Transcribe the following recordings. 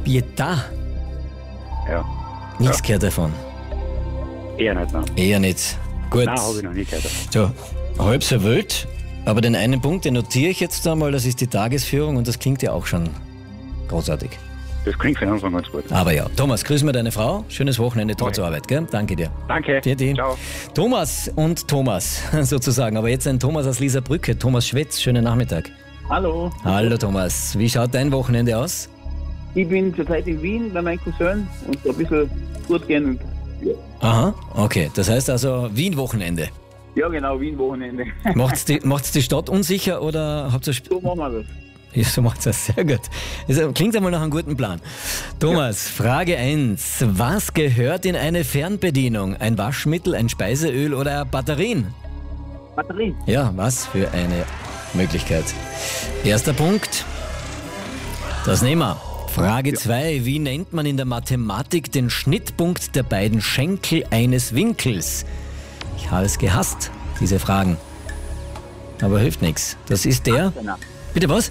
Pietà. Ja. Nichts gehört davon. Eher nicht, nein. Eher nicht. Gut. Nein, habe ich noch nicht gehört. So, halb so wild. Aber den einen Punkt, den notiere ich jetzt einmal, das ist die Tagesführung und das klingt ja auch schon großartig. Das klingt für den Anfang ganz gut. Aber ja, Thomas, grüß mir deine Frau. Schönes Wochenende, trotz Arbeit, gell? Danke dir. Danke. Vierte. Ciao. Thomas und Thomas, sozusagen. Aber jetzt ein Thomas aus Lieserbrücke. Thomas Schwetz, schönen Nachmittag. Hallo, Hallo Thomas, wie schaut dein Wochenende aus? ich bin zurzeit in Wien bei meinem Cousin und ein bisschen gut gehen. Und, ja. Aha, okay. Das heißt also Wien-Wochenende. Ja, genau, Wien-Wochenende. Macht's die Stadt unsicher oder habt ihr... So machen wir das. Ja, so macht's das sehr gut. Das klingt einmal nach einem guten Plan. Thomas, Frage 1. Was gehört in eine Fernbedienung? Ein Waschmittel, ein Speiseöl oder Batterien? Batterie. Ja, was für eine Möglichkeit. Erster Punkt. Das nehmen wir. Frage 2. Wie nennt man in der Mathematik den Schnittpunkt der beiden Schenkel eines Winkels? Ich habe es gehasst, diese Fragen. Aber hilft nichts. Das ist der... Genau. Bitte was?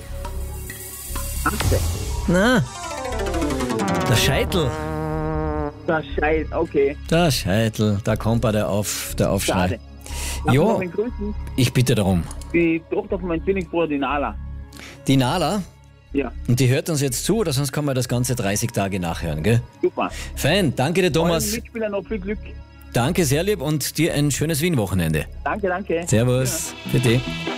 Achse. Na, der Scheitel. Das Scheiß, okay. Der Scheitel, da kommt bei der Aufschrei. Schade. Darf ich Jo, noch einen grüßen? ich bitte darum. Die Tochter von meinem Zwillingsbruder, die Nala. Die Nala, Ja, und die hört uns jetzt zu, oder sonst kann man das ganze 30 Tage nachhören, gell? super. Fein, danke dir Allen Thomas. Mitspielern noch viel Glück. Danke sehr lieb und dir ein schönes Wien-Wochenende. Danke, danke. Servus, bitte.